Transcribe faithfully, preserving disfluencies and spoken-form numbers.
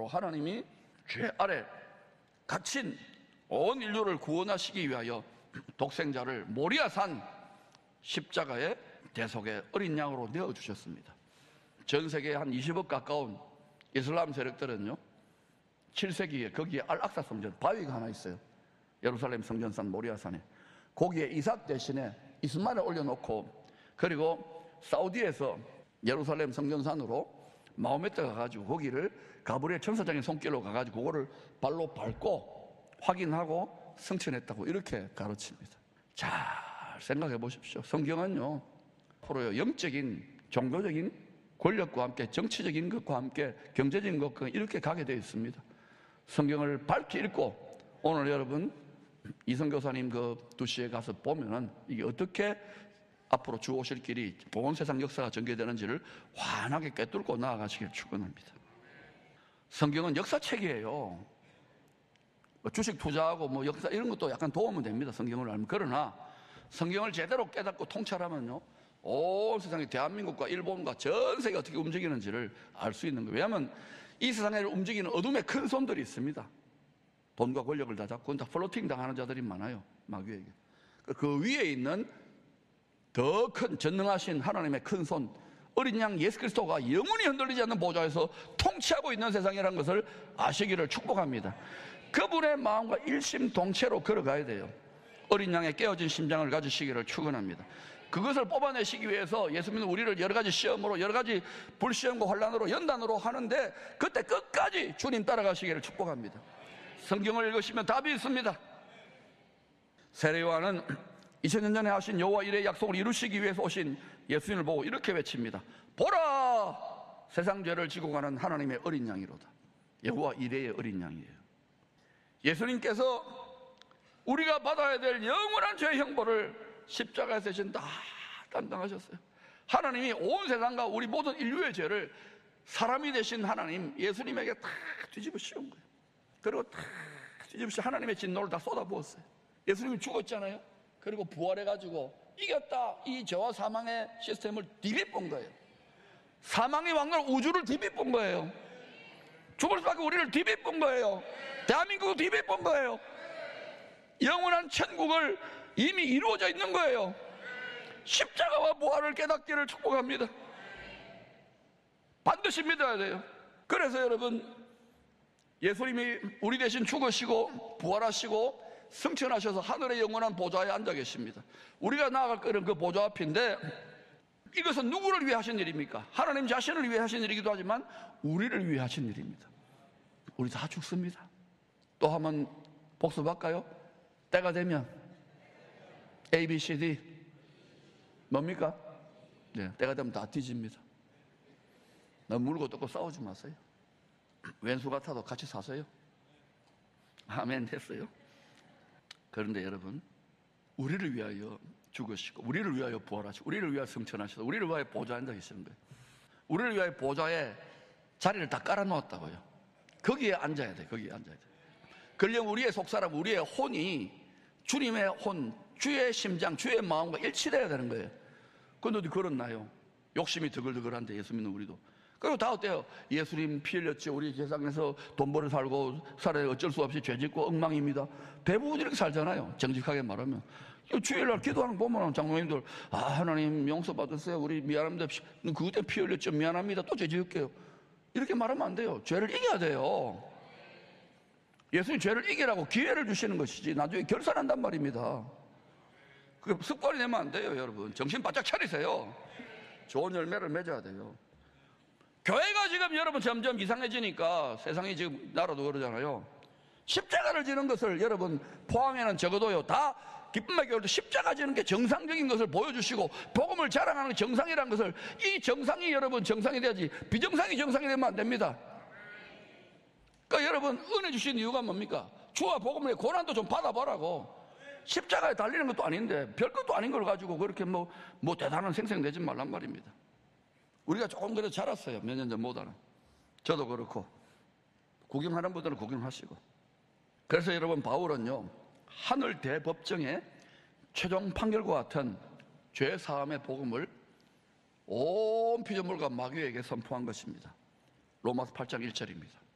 하나님이 죄 아래 갇힌 온 인류를 구원하시기 위하여 독생자를 모리아산 십자가의 대속의 어린 양으로 내어주셨습니다. 전 세계에 한 이십억 가까운 이슬람 세력들은요, 칠 세기에 거기에 알악사 성전, 바위가 하나 있어요. 예루살렘 성전산 모리아산에. 거기에 이삭 대신에 이스마엘을 올려놓고, 그리고 사우디에서 예루살렘 성전산으로 마호메트가 가가지고 거기를 가브리엘 천사장의 손길로 가가지고 그거를 발로 밟고 확인하고 성천했다고 이렇게 가르칩니다. 잘 생각해 보십시오. 성경은요, 앞으로요, 영적인, 종교적인 권력과 함께 정치적인 것과 함께 경제적인 것과 이렇게 가게 되어 있습니다. 성경을 밝히 읽고 오늘 여러분 이성 교사님 그 두 시에 가서 보면은 이게 어떻게 앞으로 주 오실 길이 온 세상 역사가 전개되는지를 환하게 꿰뚫고 나아가시길 축원합니다. 성경은 역사책이에요. 주식 투자하고 뭐 역사 이런 것도 약간 도움은 됩니다. 성경을 알면. 그러나 성경을 제대로 깨닫고 통찰하면요, 온 세상에 대한민국과 일본과 전 세계가 어떻게 움직이는지를 알 수 있는 거예요. 왜냐하면 이 세상을 움직이는 어둠의 큰 손들이 있습니다. 돈과 권력을 다 잡고 다 플로팅 당하는 자들이 많아요. 마귀에게. 그 위에 있는 더 큰 전능하신 하나님의 큰 손, 어린 양 예수 그리스도가 영원히 흔들리지 않는 보좌에서 통치하고 있는 세상이라는 것을 아시기를 축복합니다. 그분의 마음과 일심동체로 걸어가야 돼요. 어린 양의 깨어진 심장을 가지시기를 축원합니다. 그것을 뽑아내시기 위해서 예수 믿는 우리를 여러 가지 시험으로, 여러 가지 불시험과 환난으로, 연단으로 하는데 그때 끝까지 주님 따라가시기를 축복합니다. 성경을 읽으시면 답이 있습니다. 세례요한은 이천 년 전에 하신 여호와 이레의 약속을 이루시기 위해서 오신 예수님을 보고 이렇게 외칩니다. 보라! 세상 죄를 지고 가는 하나님의 어린 양이로다. 여호와 이레의 어린 양이에요. 예수님께서 우리가 받아야 될 영원한 죄의 형벌을 십자가에서 대신 다担당하셨어요. 하나님이 온 세상과 우리 모든 인류의 죄를 사람이 되신 하나님 예수님에게 다 뒤집어 씌운 거예요. 그리고 다 뒤집어 씌워 하나님의 진노를 다 쏟아부었어요. 예수님이 죽었잖아요. 그리고 부활해가지고 이겼다, 이 죄와 사망의 시스템을 디비본 거예요. 사망의 왕을, 우주를 디비본 거예요. 죽을 수밖에 우리를 디비본 거예요. 대한민국을 디비본 거예요. 영원한 천국을 이미 이루어져 있는 거예요. 십자가와 부활을 깨닫기를 축복합니다. 반드시 믿어야 돼요. 그래서 여러분, 예수님이 우리 대신 죽으시고 부활하시고 승천하셔서 하늘의 영원한 보좌에 앉아 계십니다. 우리가 나아갈 길은 그 보좌 앞인데, 이것은 누구를 위해 하신 일입니까? 하나님 자신을 위해 하신 일이기도 하지만 우리를 위해 하신 일입니다. 우리 다 죽습니다. 또 한번 복습할까요? 때가 되면 A, B, C, D 뭡니까? 네, 때가 되면 다 뒤집니다. 너무 물고 뜯고 싸우지 마세요. 왼수 같아도 같이 사세요. 아멘 했어요. 그런데 여러분, 우리를 위하여 죽으시고 우리를 위하여 부활하시고 우리를 위하여 승천하시고 우리를 위하여 보좌에 앉아 계시는 거예요. 우리를 위하여 보좌에 자리를 다 깔아놓았다고요. 거기에 앉아야 돼. 거기에 앉아야 돼. 그러려면 우리의 속사람, 우리의 혼이 주님의 혼, 주의 심장, 주의 마음과 일치돼야 되는 거예요. 그런데 어디 그렇나요? 욕심이 드글드글한데 예수 믿는 우리도. 그리고 다 어때요? 예수님 피 흘렸죠. 우리 세상에서 돈 벌어 살고 살아야 어쩔 수 없이 죄 짓고 엉망입니다. 대부분 이렇게 살잖아요. 정직하게 말하면. 주일날 기도하는 거 보면 장로님들, 아, 하나님 용서 받으세요. 우리 미안합니다. 그때 피 흘렸죠. 미안합니다. 또 죄 지을게요. 이렇게 말하면 안 돼요. 죄를 이겨야 돼요. 예수님 죄를 이기라고 기회를 주시는 것이지 나중에 결산한단 말입니다. 그 습관이 되면 안 돼요, 여러분. 정신 바짝 차리세요. 좋은 열매를 맺어야 돼요. 교회가 지금 여러분 점점 이상해지니까 세상이 지금 나라도 그러잖아요. 십자가를 지는 것을 여러분 포항에는 적어도요 다 기쁨의 교회도 십자가 지는 게 정상적인 것을 보여주시고 복음을 자랑하는 게 정상이라는 것을, 이 정상이 여러분 정상이 돼야지 비정상이 정상이 되면 안 됩니다. 그러니까 여러분 은혜 주신 이유가 뭡니까? 주와 복음의 고난도 좀 받아보라고. 십자가에 달리는 것도 아닌데 별것도 아닌 걸 가지고 그렇게 뭐, 뭐 대단한 생생내지 말란 말입니다. 우리가 조금 그래도 자랐어요. 몇 년 전보다는. 저도 그렇고 구경하는 분들은 구경하시고. 그래서 여러분 바울은요 하늘 대법정의 최종 판결과 같은 죄사함의 복음을 온 피조물과 마귀에게 선포한 것입니다. 로마서 팔 장 일 절입니다.